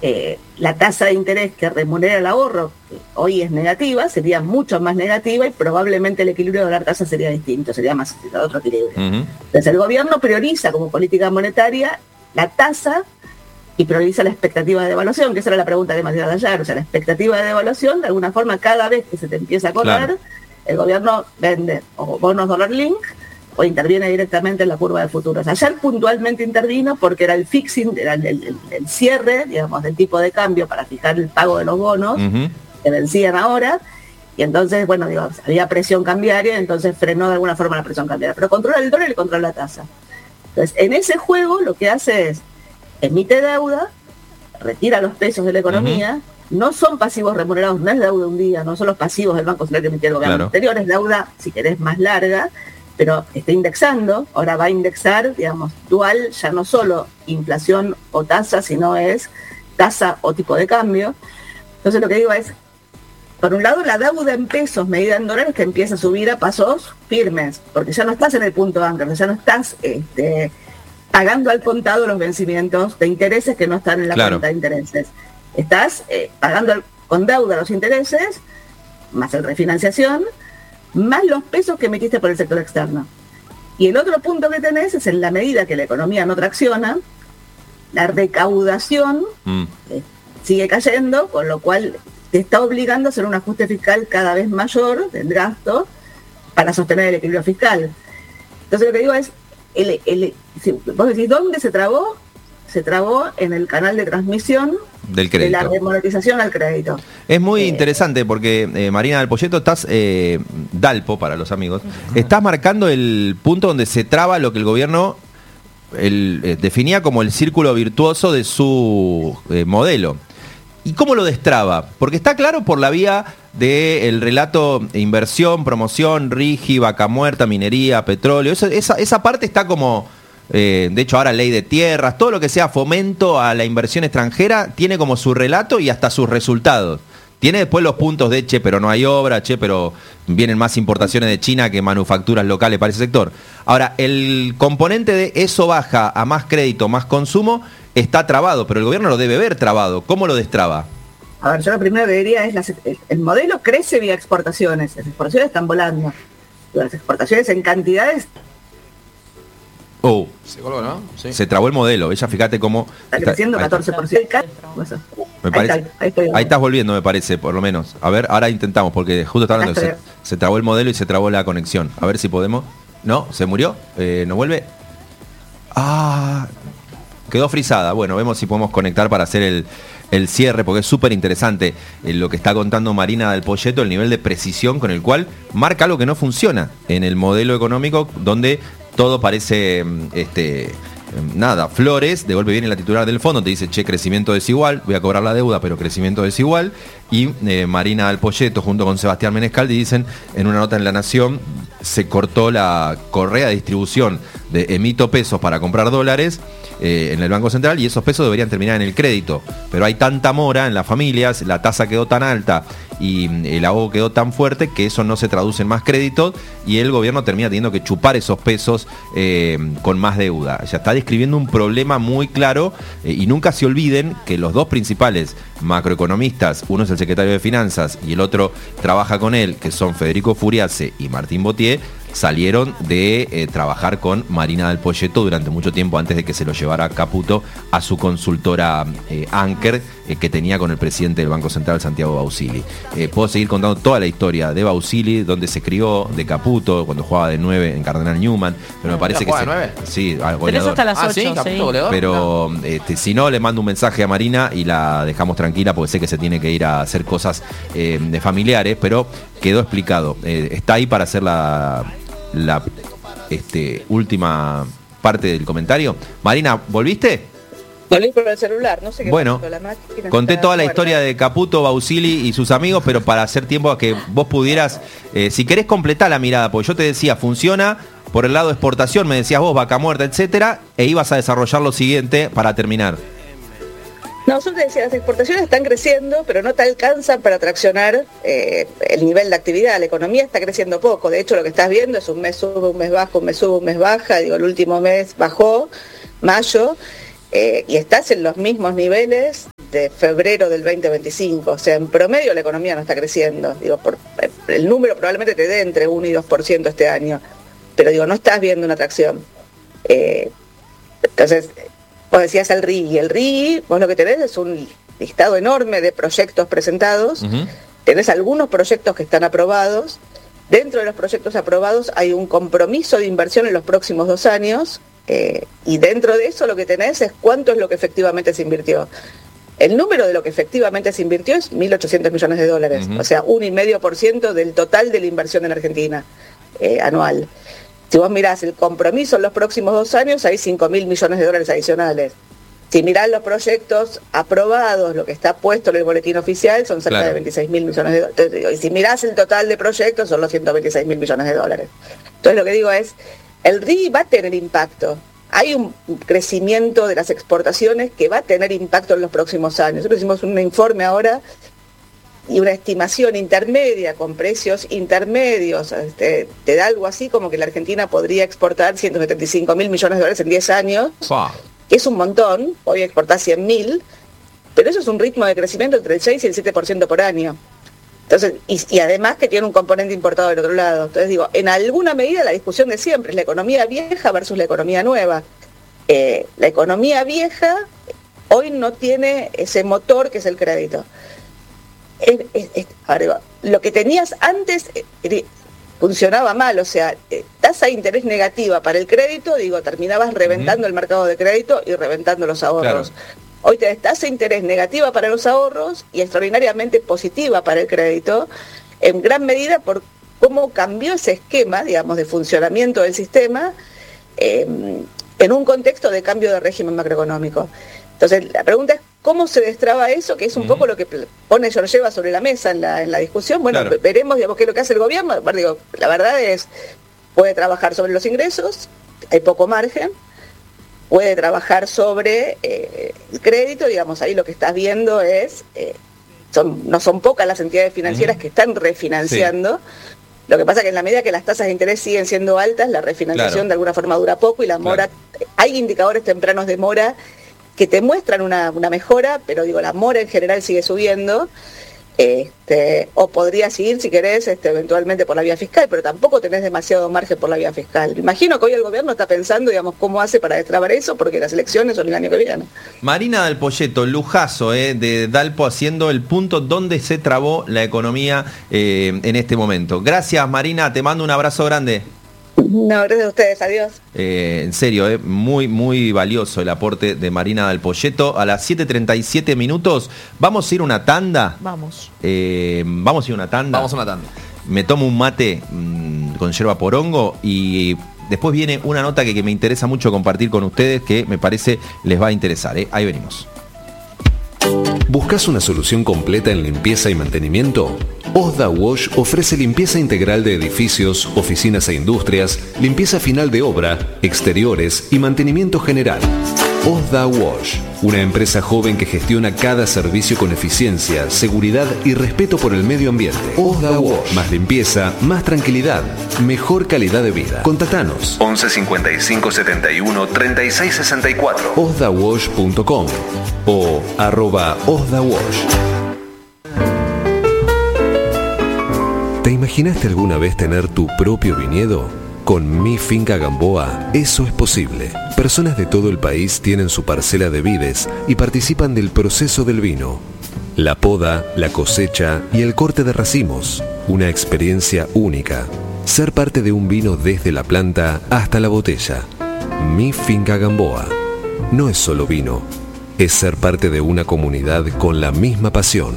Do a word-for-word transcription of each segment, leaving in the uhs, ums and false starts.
eh, la tasa de interés que remunera el ahorro, que hoy es negativa, sería mucho más negativa y probablemente el equilibrio de la tasa sería distinto, sería más otro equilibrio. Uh-huh. Entonces el gobierno prioriza como política monetaria la tasa y prioriza la expectativa de devaluación, que esa era la pregunta que me hacías ayer. O sea, la expectativa de devaluación, de alguna forma, cada vez que se te empieza a correr, claro, el gobierno vende o bonos dólar link o interviene directamente en la curva de futuros. Ayer puntualmente intervino porque era el fixing, era el, el, el cierre, digamos, del tipo de cambio para fijar el pago de los bonos uh-huh. que vencían ahora, y entonces, bueno, digo, había presión cambiaria, entonces frenó de alguna forma la presión cambiaria, pero controla el dólar y controla la tasa. Entonces, en ese juego lo que hace es, emite deuda, retira los pesos de la economía, uh-huh. no son pasivos remunerados, no es deuda un día, no son los pasivos del Banco Central que emitió el gobierno claro. anterior, es deuda, si querés, más larga, pero está indexando, ahora va a indexar, digamos, dual, ya no solo inflación o tasa, sino es tasa o tipo de cambio. Entonces lo que digo es, por un lado la deuda en pesos medida en dólares que empieza a subir a pasos firmes, porque ya no estás en el punto ancho, ya no estás este, pagando al contado los vencimientos de intereses que no están en la claro. cuenta de intereses. Estás eh, pagando al, con deuda los intereses, más el refinanciación, más los pesos que emitiste por el sector externo. Y el otro punto que tenés es en la medida que la economía no tracciona, la recaudación mm. eh, sigue cayendo, con lo cual te está obligando a hacer un ajuste fiscal cada vez mayor del gasto para sostener el equilibrio fiscal. Entonces lo que digo es, el, el, si vos decís, ¿dónde se trabó? Se trabó en el canal de transmisión del crédito, de la remonetización al crédito. Es muy eh, interesante porque, eh, Marina del Poyeto, estás, eh, Dalpo para los amigos, uh-huh. estás marcando el punto donde se traba lo que el gobierno el, eh, definía como el círculo virtuoso de su eh, modelo. ¿Y cómo lo destraba? Porque está claro por la vía del relato inversión, promoción, RIGI, vaca muerta, minería, petróleo. Eso, esa, esa parte está como... Eh, de hecho ahora ley de tierras, todo lo que sea fomento a la inversión extranjera tiene como su relato y hasta sus resultados. Tiene después los puntos de, che, pero no hay obra, che, pero vienen más importaciones de China que manufacturas locales para ese sector. Ahora, el componente de eso baja a más crédito, más consumo, está trabado, pero el gobierno lo debe ver trabado. ¿Cómo lo destraba? A ver, yo lo primero que diría es, las, el, el modelo crece vía exportaciones, las exportaciones están volando. Las exportaciones en cantidades... Oh, se colgó, ¿no? Sí. Se trabó el modelo. Ella, fíjate cómo... Está creciendo está, catorce por ciento. Me parece, ahí, está, ahí, estoy, ahí estás volviendo, me parece, por lo menos. A ver, ahora intentamos, porque justo está hablando... Se, se trabó el modelo y se trabó la conexión. A ver si podemos... ¿No? ¿Se murió? Eh, ¿No vuelve? Ah... Quedó frisada. Bueno, vemos si podemos conectar para hacer el, el cierre, porque es súper interesante eh, lo que está contando Marina del Poyeto, el nivel de precisión con el cual marca algo que no funciona en el modelo económico, donde todo parece, este, nada, flores. De golpe viene la titular del fondo, te dice, che, crecimiento desigual, voy a cobrar la deuda, pero crecimiento desigual. Y eh, Marina del Poyeto, junto con Sebastián Menescaldi, dicen en una nota en La Nación, se cortó la correa de distribución de emito pesos para comprar dólares eh, en el Banco Central, y esos pesos deberían terminar en el crédito. Pero hay tanta mora en las familias, la tasa quedó tan alta y el ahogo quedó tan fuerte que eso no se traduce en más créditos, y el gobierno termina teniendo que chupar esos pesos eh, con más deuda. Ya está describiendo un problema muy claro, eh, y nunca se olviden que los dos principales macroeconomistas, uno es el secretario de Finanzas y el otro trabaja con él, que son Federico Furiace y Martín Botier, salieron de eh, trabajar con Marina del Poyeto durante mucho tiempo antes de que se lo llevara Caputo a su consultora eh, Anker, eh, que tenía con el presidente del Banco Central, Santiago Bausili. Eh, puedo seguir contando toda la historia de Bausili, donde se crió, de Caputo, cuando jugaba de nueve en Cardenal Newman, pero me parece que se, nueve? Sí, goleador. Pero eso hasta las ocho, ah, ¿sí? sí. Caputo, goleador. Pero no. este, si no, le mando un mensaje a Marina y la dejamos tranquila, porque sé que se tiene que ir a hacer cosas eh, de familiares, pero quedó explicado. Eh, está ahí para hacer la... la este, última parte del comentario. Marina, ¿volviste? Volví por el celular, no sé qué. Bueno, pasó, la máquina conté toda la fuerte. historia de Caputo, Bausili y sus amigos, pero para hacer tiempo a que vos pudieras, eh, si querés completar la mirada, porque yo te decía, funciona por el lado de exportación, me decías vos, vaca muerta, etcétera, e ibas a desarrollar lo siguiente para terminar. No, yo te decía, las exportaciones están creciendo, pero no te alcanzan para traccionar eh, el nivel de actividad. La economía está creciendo poco. De hecho, lo que estás viendo es un mes sube, un mes baja, un mes sube, un mes baja. Digo, el último mes bajó, mayo, eh, y estás en los mismos niveles de febrero del veinte veinticinco. O sea, en promedio la economía no está creciendo. Digo, por, el número probablemente te dé entre uno y dos por ciento este año. Pero digo, no estás viendo una atracción. Eh, entonces, vos decías el R I I. El R I I, vos lo que tenés es un listado enorme de proyectos presentados. Uh-huh. Tenés algunos proyectos que están aprobados. Dentro de los proyectos aprobados hay un compromiso de inversión en los próximos dos años. Eh, y dentro de eso lo que tenés es cuánto es lo que efectivamente se invirtió. El número de lo que efectivamente se invirtió es mil ochocientos millones de dólares, uh-huh. o sea, un coma cinco por ciento del total de la inversión en Argentina eh, anual. Si vos mirás el compromiso en los próximos dos años, hay cinco mil millones de dólares adicionales. Si mirás los proyectos aprobados, lo que está puesto en el boletín oficial, son cerca claro. de veintiséis mil millones de dólares. Y si mirás el total de proyectos, son los ciento veintiséis mil millones de dólares. Entonces lo que digo es, el R I I va a tener impacto. Hay un crecimiento de las exportaciones que va a tener impacto en los próximos años. Nosotros hicimos un informe ahora y una estimación intermedia con precios intermedios. Este, te da algo así como que la Argentina podría exportar ciento setenta y cinco mil millones de dólares en diez años. Wow. Que es un montón, hoy exportar cien mil, pero eso es un ritmo de crecimiento entre el seis y el siete por ciento por año. Entonces, y, y además que tiene un componente importado del otro lado. Entonces digo, en alguna medida la discusión de siempre es la economía vieja versus la economía nueva. Eh, la economía vieja hoy no tiene ese motor que es el crédito. Es, es, es, ahora digo, lo que tenías antes eh, funcionaba mal, o sea, eh, tasa de interés negativa para el crédito, digo, terminabas reventando uh-huh. el mercado de crédito y reventando los ahorros. Claro. Hoy tenés tasa de interés negativa para los ahorros y extraordinariamente positiva para el crédito, en gran medida por cómo cambió ese esquema, digamos, de funcionamiento del sistema eh, en un contexto de cambio de régimen macroeconómico. Entonces, la pregunta es, ¿cómo se destraba eso? Que es un uh-huh. poco lo que pone Georgieva sobre la mesa en la, en la discusión. Bueno, claro. veremos, digamos, qué es lo que hace el gobierno. Bueno, digo, la verdad es, puede trabajar sobre los ingresos, hay poco margen, puede trabajar sobre eh, el crédito, digamos, ahí lo que estás viendo es, eh, son, no son pocas las entidades financieras uh-huh. que están refinanciando. Sí. Lo que pasa es que en la medida que las tasas de interés siguen siendo altas, la refinanciación claro. de alguna forma dura poco y la mora, claro. hay indicadores tempranos de mora que te muestran una, una mejora, pero digo, la mora en general sigue subiendo. Este, o podría seguir si querés este, eventualmente por la vía fiscal, pero tampoco tenés demasiado margen por la vía fiscal. Imagino que hoy el gobierno está pensando, digamos, cómo hace para destrabar eso, porque las elecciones son el año que viene. Marina Dal Poyetto, lujazo eh, de Dalpo haciendo el punto donde se trabó la economía eh, en este momento. Gracias, Marina, te mando un abrazo grande. No, gracias a ustedes, adiós. Eh, en serio, eh, muy, muy valioso el aporte de Marina Dal Poyetto. A las siete treinta y siete minutos, ¿vamos a ir a una tanda? Vamos. Eh, ¿Vamos a ir a una tanda? Vamos a una tanda. Me tomo un mate mmm, con yerba porongo y después viene una nota que, que me interesa mucho compartir con ustedes, que me parece les va a interesar. Eh. Ahí venimos. ¿Buscas una solución completa en limpieza y mantenimiento? Osda Wash ofrece limpieza integral de edificios, oficinas e industrias, limpieza final de obra, exteriores y mantenimiento general. Osda Wash, una empresa joven que gestiona cada servicio con eficiencia, seguridad y respeto por el medio ambiente. Osda Wash, más limpieza, más tranquilidad, mejor calidad de vida. Contactanos once cincuenta y cinco setenta y uno treinta y seis sesenta y cuatro osda wash punto com o arroba Osda Wash. ¿Te imaginaste alguna vez tener tu propio viñedo? Con Mi Finca Gamboa, eso es posible. Personas de todo el país tienen su parcela de vides y participan del proceso del vino. La poda, la cosecha y el corte de racimos. Una experiencia única. Ser parte de un vino desde la planta hasta la botella. Mi Finca Gamboa. No es solo vino, es ser parte de una comunidad con la misma pasión.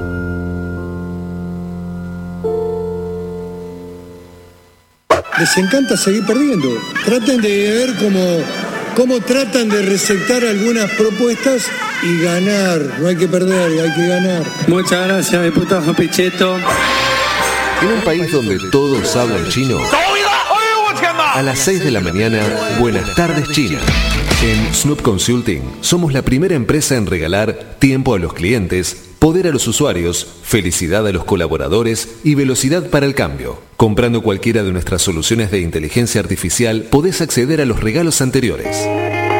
Les encanta seguir perdiendo. Traten de ver cómo, cómo tratan de recetar algunas propuestas y ganar. No hay que perder, hay que ganar. Muchas gracias, diputado Pichetto. En un país donde todos hablan chino, a las seis de la mañana, Buenas tardes China. En Snoop Consulting somos la primera empresa en regalar tiempo a los clientes, poder a los usuarios, felicidad a los colaboradores y velocidad para el cambio. Comprando cualquiera de nuestras soluciones de inteligencia artificial, podés acceder a los regalos anteriores.